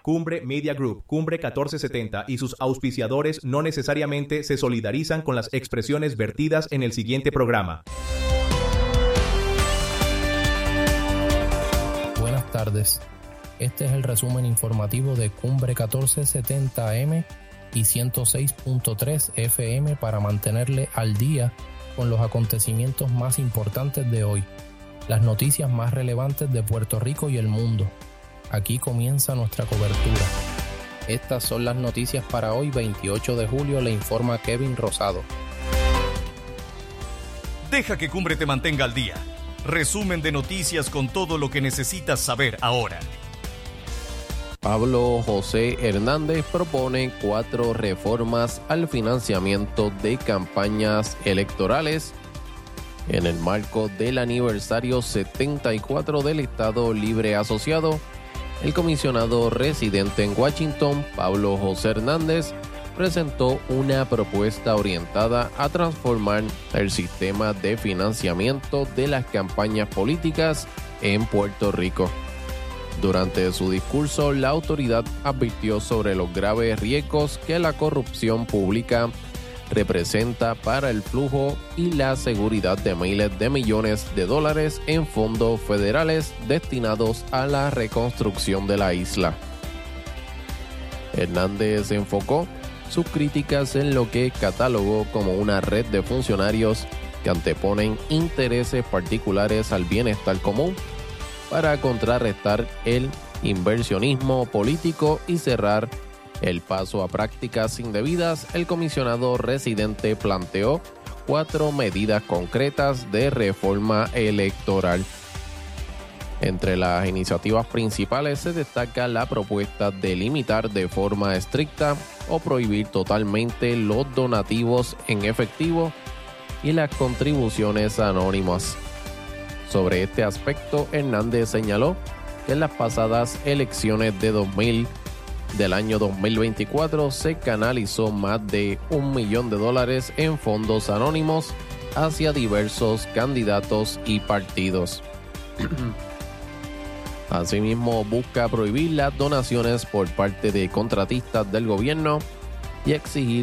Cumbre Media Group, Cumbre 1470 y sus auspiciadores no necesariamente se solidarizan con las expresiones vertidas en el siguiente programa. Buenas tardes. Este es el resumen informativo de Cumbre 1470 AM y 106.3 FM para mantenerle al día con los acontecimientos más importantes de hoy, las noticias más relevantes de Puerto Rico y el mundo. Aquí comienza nuestra cobertura. Estas son las noticias para hoy, 28 de julio, le informa Kevin Rosado. Deja que Cumbre te mantenga al día. Resumen de noticias con todo lo que necesitas saber ahora. Pablo José Hernández propone 4 reformas al financiamiento de campañas electorales en el marco del aniversario 74 del Estado Libre Asociado. El comisionado residente en Washington, Pablo José Hernández, presentó una propuesta orientada a transformar el sistema de financiamiento de las campañas políticas en Puerto Rico. Durante su discurso, la autoridad advirtió sobre los graves riesgos que la corrupción pública representa para el flujo y la seguridad de miles de millones de dólares en fondos federales destinados a la reconstrucción de la isla. Hernández enfocó sus críticas en lo que catalogó como una red de funcionarios que anteponen intereses particulares al bienestar común para contrarrestar el inversionismo político y cerrar el paso a prácticas indebidas. El comisionado residente planteó 4 medidas concretas de reforma electoral. Entre las iniciativas principales se destaca la propuesta de limitar de forma estricta o prohibir totalmente los donativos en efectivo y las contribuciones anónimas. Sobre este aspecto, Hernández señaló que en las pasadas elecciones del año 2024 se canalizó más de $1 millón en fondos anónimos hacia diversos candidatos y partidos. Asimismo, busca prohibir las donaciones por parte de contratistas del gobierno y exigir